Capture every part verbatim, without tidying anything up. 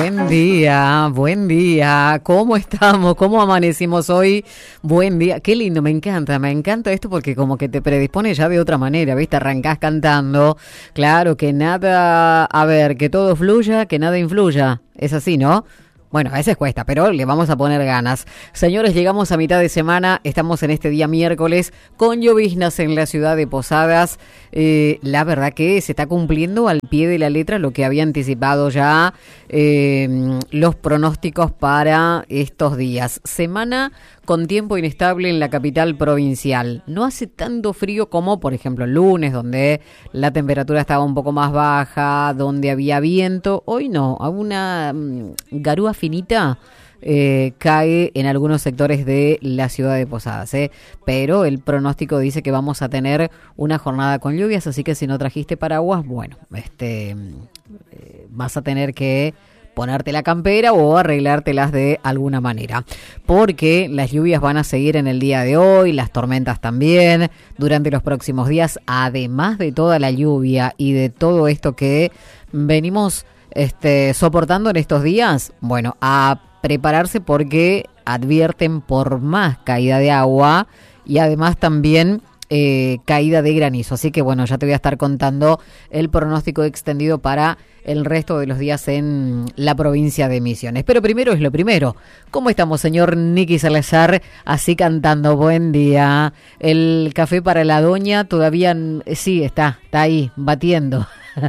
buen día, buen día. ¿Cómo estamos? ¿Cómo amanecimos hoy? Buen día. Qué lindo, me encanta, me encanta esto porque como que te predispone ya de otra manera, ¿viste? Arrancás cantando. Claro, que nada, a ver, que todo fluya, que nada influya. Es así, ¿no? Bueno, a veces cuesta, pero le vamos a poner ganas. Señores, llegamos a mitad de semana, estamos en este día miércoles con lloviznas en la ciudad de Posadas. Eh, la verdad que se está cumpliendo al pie de la letra lo que había anticipado ya eh, los pronósticos para estos días. Semana con tiempo inestable en la capital provincial. No hace tanto frío como, por ejemplo, el lunes, donde la temperatura estaba un poco más baja, donde había viento. Hoy no, una um, garúa finita eh, cae en algunos sectores de la ciudad de Posadas, ¿eh? Pero el pronóstico dice que vamos a tener una jornada con lluvias, así que si no trajiste paraguas, bueno, este eh, vas a tener que ponerte la campera o arreglártelas de alguna manera, porque las lluvias van a seguir en el día de hoy, las tormentas también, durante los próximos días, además de toda la lluvia y de todo esto que venimos este, soportando en estos días. Bueno, a prepararse porque advierten por más caída de agua y además también Eh, caída de granizo, así que bueno, ya te voy a estar contando el pronóstico extendido para el resto de los días en la provincia de Misiones. Pero primero es lo primero. ¿Cómo estamos, señor Nicky Salazar? Así cantando, buen día. El café para la doña todavía, sí, está, está ahí, batiendo.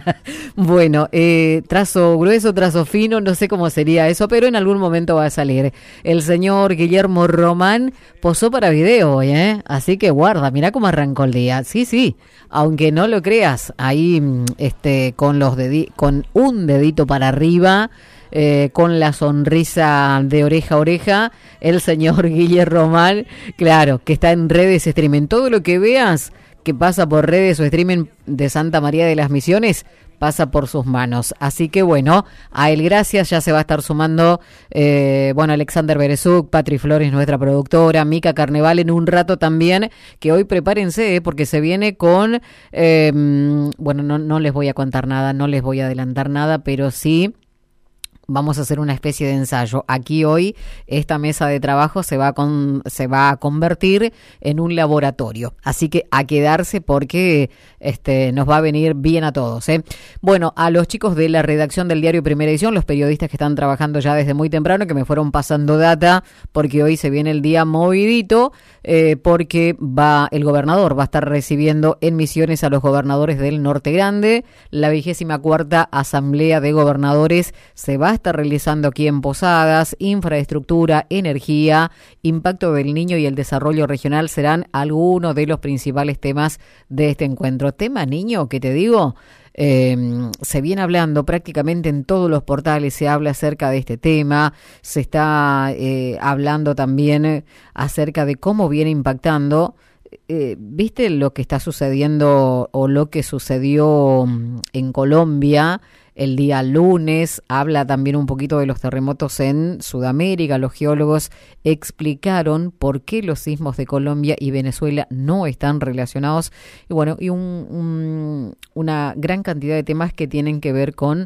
Bueno, eh, trazo grueso, trazo fino, no sé cómo sería eso, pero en algún momento va a salir. El señor Guillermo Román posó para video hoy, ¿eh? Así que guarda, mirá cómo arrancó el día. Sí, sí, aunque no lo creas, ahí este, con, los dedi- con un dedito para arriba, Eh, con la sonrisa de oreja a oreja, el señor Guillermo Román, claro, que está en redes streaming. Todo lo que veas que pasa por redes o streaming de Santa María de las Misiones pasa por sus manos. Así que bueno, a él gracias, ya se va a estar sumando, eh, bueno, Alexander Berezuk, Patri Flores, nuestra productora, Mica Carneval en un rato también, que hoy prepárense, eh, porque se viene con, eh, bueno, no, no les voy a contar nada, no les voy a adelantar nada, pero sí vamos a hacer una especie de ensayo. Aquí hoy esta mesa de trabajo se va a con, se va a convertir en un laboratorio. Así que a quedarse porque este nos va a venir bien a todos, ¿eh? Bueno, a los chicos de la redacción del diario Primera Edición, los periodistas que están trabajando ya desde muy temprano, que me fueron pasando data, porque hoy se viene el día movidito, eh, porque va el gobernador va a estar recibiendo en Misiones a los gobernadores del Norte Grande. La vigésima cuarta asamblea de gobernadores se va a estar realizando aquí en Posadas. Infraestructura, energía, impacto del niño y el desarrollo regional serán algunos de los principales temas de este encuentro. Tema niño, que te digo, eh, se viene hablando prácticamente en todos los portales, se habla acerca de este tema, se está eh, hablando también acerca de cómo viene impactando. Eh, ¿Viste lo que está sucediendo o lo que sucedió en Colombia el día lunes? Habla también un poquito de los terremotos en Sudamérica. Los geólogos explicaron por qué los sismos de Colombia y Venezuela no están relacionados. Y bueno, y un, un, una gran cantidad de temas que tienen que ver con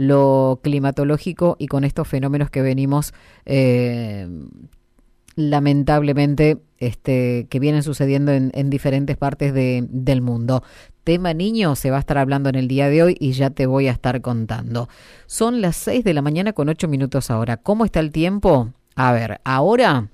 lo climatológico y con estos fenómenos que venimos eh, lamentablemente este que vienen sucediendo en, en diferentes partes de, del mundo. Tema niño se va a estar hablando en el día de hoy y ya te voy a estar contando. Son las seis de la mañana con ocho minutos ahora. ¿Cómo está el tiempo? A ver, ahora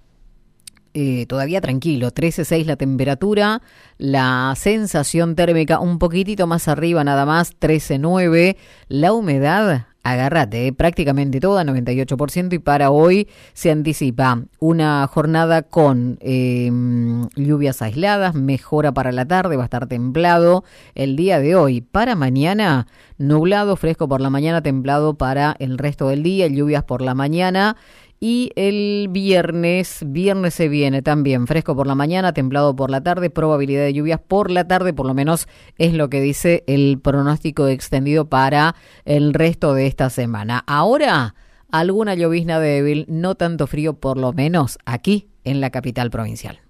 eh, todavía tranquilo, trece punto seis la temperatura, la sensación térmica un poquitito más arriba nada más, trece punto nueve, la humedad, agárrate, eh, prácticamente toda, noventa y ocho por ciento, y para hoy se anticipa una jornada con eh, lluvias aisladas, mejora para la tarde, va a estar templado el día de hoy. Para mañana, nublado, fresco por la mañana, templado para el resto del día, lluvias por la mañana. Y el viernes, viernes se viene también fresco por la mañana, templado por la tarde, probabilidad de lluvias por la tarde, por lo menos es lo que dice el pronóstico extendido para el resto de esta semana. Ahora, alguna llovizna débil, no tanto frío, por lo menos aquí en la capital provincial.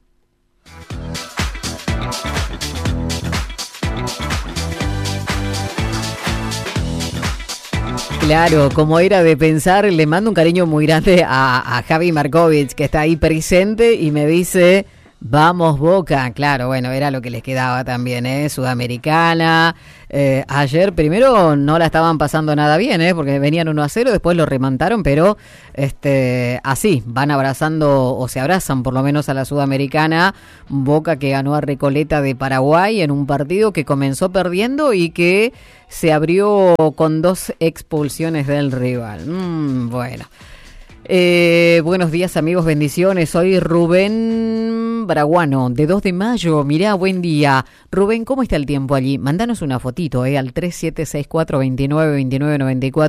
Claro, como era de pensar, le mando un cariño muy grande a, a Javi Markovich, que está ahí presente y me dice, vamos Boca. Claro, bueno, era lo que les quedaba también, ¿eh? Sudamericana. Eh, ayer primero no la estaban pasando nada bien, ¿eh? Porque venían uno a cero, después lo remontaron, pero este, así, van abrazando, o se abrazan por lo menos a la Sudamericana. Boca que ganó a Recoleta de Paraguay en un partido que comenzó perdiendo y que se abrió con dos expulsiones del rival. Mm, bueno. Eh, buenos días amigos, bendiciones. Soy Rubén Braguano, de dos de mayo. Mirá, buen día. Rubén, ¿cómo está el tiempo allí? Mándanos una fotito eh, al tres siete seis cuatro dos nueve dos nueve nueve cuatro.